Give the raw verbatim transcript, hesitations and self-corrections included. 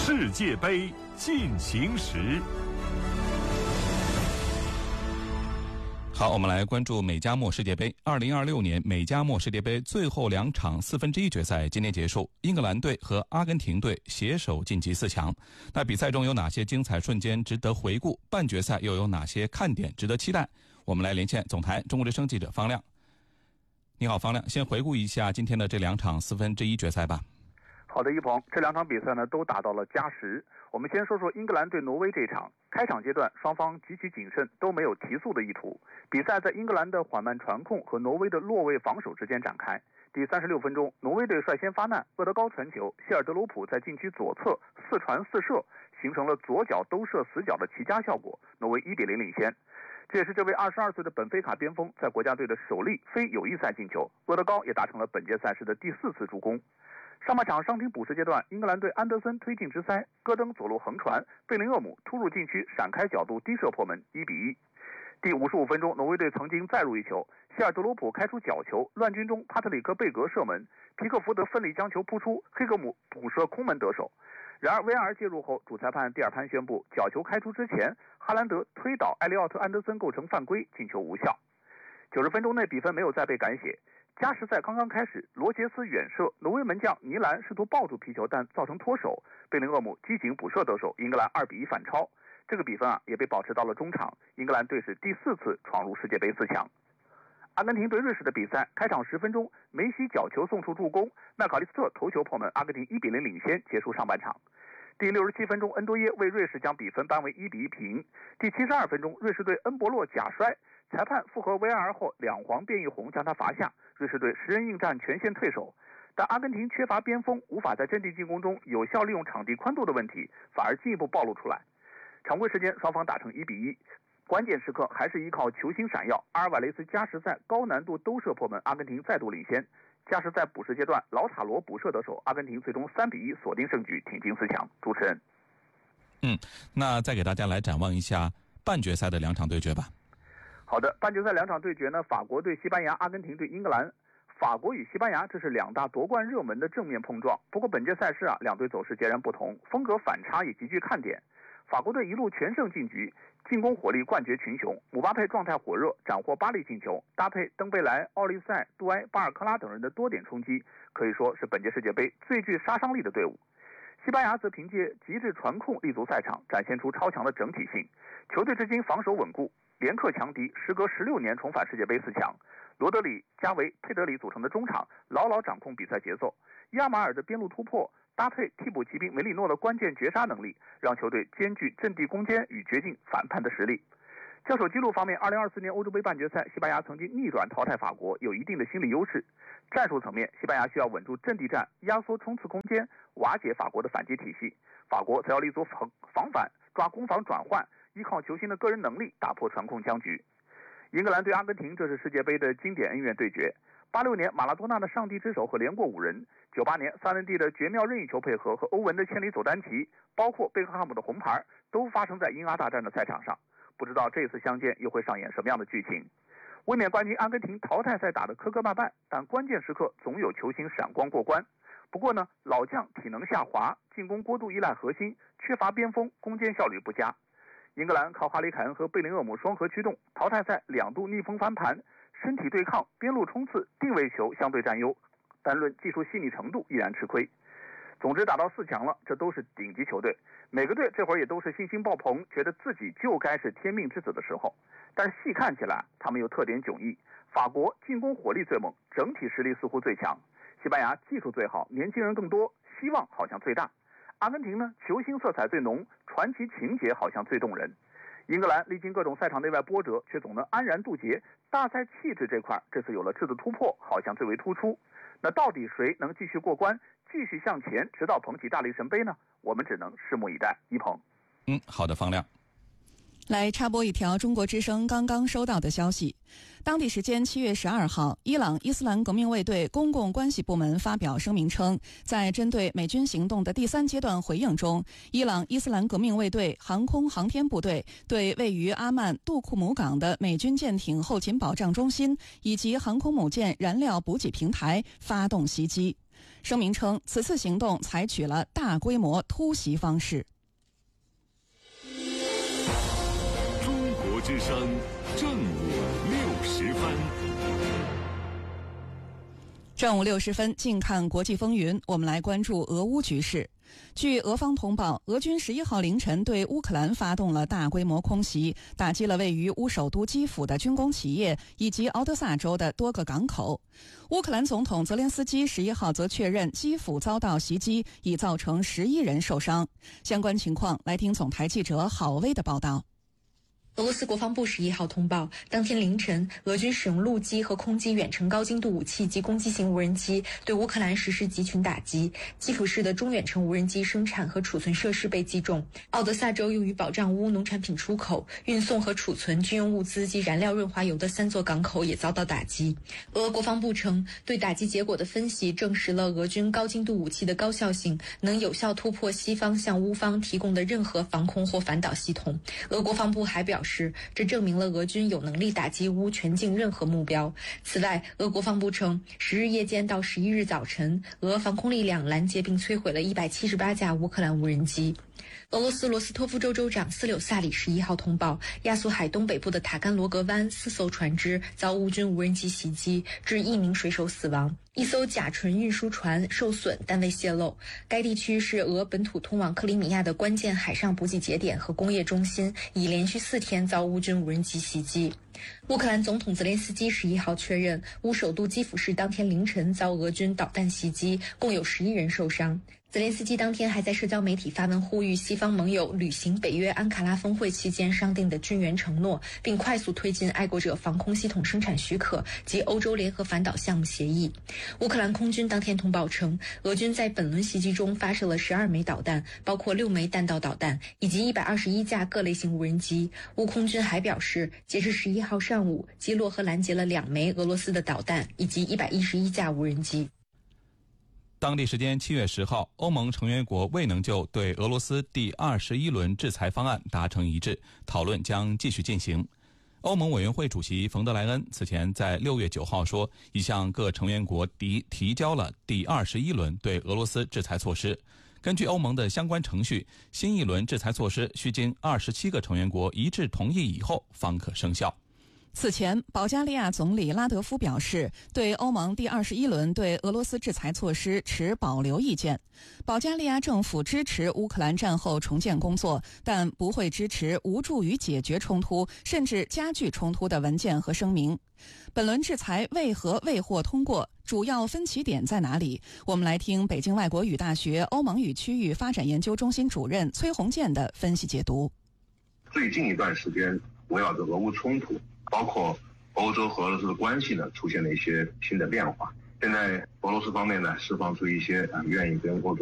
世界杯进行时。 好，我们来关注美加墨世界杯。二零二六年美加墨世界杯最后两场四分之一决赛今天结束，英格兰队和阿根廷队携手晋级四强。那比赛中有哪些精彩瞬间值得回顾？半决赛又有哪些看点值得期待？我们来连线总台中国之声记者方亮。你好，方亮，先回顾一下今天的这两场四分之一决赛吧。 好的，一鹏，这两场比赛呢都打到了加时。我们先说说英格兰对挪威这一场。开场阶段双方极其谨慎，都没有提速的意图。比赛在英格兰的缓慢传控和挪威的落位防守之间展开。第三十六分钟，挪威队率先发难，厄德高传球，希尔德鲁普在禁区左侧四传四射，形成了左脚兜射死角的齐家效果，挪威一比零领先。这也是这位二十二岁的本菲卡边锋在国家队的首粒非友谊赛进球，厄德高也达成了本届赛事的第四次助攻。上半场伤停补时阶段，英格兰队安德森推进直塞，戈登左路横传，贝林厄姆突入禁区闪开角度低射破门，一比一。第五十五分钟，挪威队曾经再入一球，希尔德鲁普开出角球，乱军中帕特里克贝格射门，皮克福德奋力将球扑出，黑格姆补射空门得手。然而 V R 介入后，主裁判蒂尔潘宣布角球开出之前，哈兰德推倒埃利奥特安德森构成犯规，进球无效。九十分钟内比分没有再被改写。加时赛刚刚开始，罗杰斯远射，挪威门将尼兰试图抱住皮球，但造成脱手，贝林厄姆机警补射得手，英格兰二比一反超。这个比分啊也被保持到了中场，英格兰队是第四次闯入世界杯四强。阿根廷对瑞士的比赛，开场十分钟，梅西角球送出助攻，麦考利斯特头球破门，阿根廷一比零领先，结束上半场。第六十七分钟，恩多耶为瑞士将比分扳为一比一平。第七十二分钟，瑞士队恩博洛假摔，裁判复核 V R 后两黄变一红将他罚下，瑞士队十人应战全线退守。但阿根廷缺乏边锋，无法在阵地进攻中有效利用场地宽度的问题，反而进一步暴露出来。常规时间双方打成一比一，关键时刻还是依靠球星闪耀，阿尔瓦雷斯加时赛高难度兜射破门，阿根廷再度领先。加时赛补时阶段，老塔罗补射得手，阿根廷最终三比一锁定胜局，挺进四强。主持人， 嗯，那再给大家来展望一下半决赛的两场对决吧。 好的，半决赛两场对决呢，法国对西班牙，阿根廷对英格兰。法国与西班牙，这是两大夺冠热门的正面碰撞。不过本届赛事啊，两队走势截然不同，风格反差也极具看点。法国队一路全胜晋级，进攻火力冠绝群雄，姆巴佩状态火热，斩获八粒进球，搭配登贝莱、奥利塞、杜埃、巴尔克拉等人的多点冲击，可以说是本届世界杯最具杀伤力的队伍。西班牙则凭借极致传控立足赛场，展现出超强的整体性。球队至今防守稳固，连克强敌，时隔十六年重返世界杯四强。罗德里、加维、佩德里组成的中场牢牢掌控比赛节奏，亚马尔的边路突破搭配替补骑兵梅里诺的关键绝杀能力，让球队兼具阵地攻坚与绝境反叛的实力。交手记录方面，二零二四年欧洲杯半决赛，西班牙曾经逆转淘汰法国，有一定的心理优势。战术层面，西班牙需要稳住阵地战，压缩冲刺空间，瓦解法国的反击体系；法国则要立足防防反，抓攻防转换，依靠球星的个人能力打破传控僵局。英格兰对阿根廷，这是世界杯的经典恩怨对决。八六年马拉多纳的上帝之手和连过五人，九八年萨伦蒂的绝妙任意球配合和欧文的千里走单骑，包括贝克汉姆的红牌，都发生在英阿大战的赛场上。不知道这次相见又会上演什么样的剧情。卫冕冠军阿根廷淘汰赛打得磕磕绊绊，但关键时刻总有球星闪光过关。不过呢，老将体能下滑，进攻过度依赖核心，缺乏边锋，攻坚效率不佳。英格兰靠哈里凯恩和贝林厄姆双核驱动，淘汰赛两度逆风翻盘，身体对抗、边路冲刺、定位球相对占优，单论技术细腻程度依然吃亏。总之打到四强了，这都是顶级球队，每个队这会儿也都是信心爆棚，觉得自己就该是天命之子的时候。但是细看起来，他们又特点迥异。法国进攻火力最猛，整体实力似乎最强；西班牙技术最好，年轻人更多，希望好像最大。阿根廷呢，球星色彩最浓，传奇情节好像最动人。英格兰历经各种赛场内外波折，却总能安然渡劫。大赛气质这块，这次有了质的突破，好像最为突出。那到底谁能继续过关，继续向前，直到捧起大力神杯呢？我们只能拭目以待。一鹏， 嗯，好的，方亮。 来插播一条中国之声刚刚收到的消息。当地时间七月十二号，伊朗伊斯兰革命卫队公共关系部门发表声明称，在针对美军行动的第三阶段回应中，伊朗伊斯兰革命卫队航空航天部队对位于阿曼杜库姆港的美军舰艇后勤保障中心以及航空母舰燃料补给平台发动袭击。 声明称，此次行动采取了大规模突袭方式。 中国之声正午六时分。 正午六十分，近看国际风云，我们来关注俄乌局势。据俄方通报，俄军十一号凌晨对乌克兰发动了大规模空袭，打击了位于乌首都基辅的军工企业以及敖德萨州的多个港口。乌克兰总统泽连斯基十一号则确认，基辅遭到袭击，已造成十一人受伤。相关情况，来听总台记者郝薇的报道。 俄罗斯国防部十一号通报，当天凌晨，俄军使用陆基和空基远程高精度武器及攻击型无人机对乌克兰实施集群打击。基辅市的中远程无人机生产和储存设施被击中。奥德萨州用于保障乌农产品出口、运送和储存军用物资及燃料润滑油的三座港口也遭到打击。俄国防部称，对打击结果的分析证实了俄军高精度武器的高效性，能有效突破西方向乌方提供的任何防空或反导系统。俄国防部还表示，这证明了俄军有能力打击乌全境任何目标。此外，俄国防部称，十日夜间到十一日早晨，俄防空力量拦截并摧毁了一百七十八架乌克兰无人机。俄罗斯罗斯托夫州州长斯柳萨里十一号通报，亚速海东北部的塔甘罗格湾四艘船只遭乌军无人机袭击，致一名水手死亡。一艘甲醇运输船受损但未泄露。该地区是俄本土通往克里米亚的关键海上补给节点和工业中心，已连续四天遭乌军无人机袭击。乌克兰总统泽连斯基十一号确认，乌首都基辅市当天凌晨遭俄军导弹袭击，共有十一人受伤。泽连斯基当天还在社交媒体发文呼吁西方盟友履行北约安卡拉峰会期间商定的军援承诺，并快速推进爱国者防空系统生产许可及欧洲联合反导项目协议。乌克兰空军当天通报称，俄军在本轮袭击中发射了十二枚导弹，包括六枚弹道导弹以及一百二十一架各类型无人机。乌空军还表示，截至十一号上午，击落和拦截了两枚俄罗斯的导弹以及一百一十一架无人机。 当地时间七月十号，欧盟成员国未能就对俄罗斯第二十一轮制裁方案达成一致，讨论将继续进行。欧盟委员会主席冯德莱恩此前在六月九号说，已向各成员国提提交了第二十一轮对俄罗斯制裁措施。根据欧盟的相关程序，新一轮制裁措施需经二十七个成员国一致同意以后方可生效。 此前，保加利亚总理拉德夫表示，对欧盟第二十一轮对俄罗斯制裁措施持保留意见。保加利亚政府支持乌克兰战后重建工作，但不会支持无助于解决冲突甚至加剧冲突的文件和声明。本轮制裁为何未获通过？主要分歧点在哪里？我们来听北京外国语大学欧盟与区域发展研究中心主任崔洪建的分析解读。 最近一段时间，围绕着俄乌冲突，包括欧洲和俄罗斯的关系呢，出现了一些新的变化。现在俄罗斯方面呢，释放出一些啊、呃、愿意跟欧洲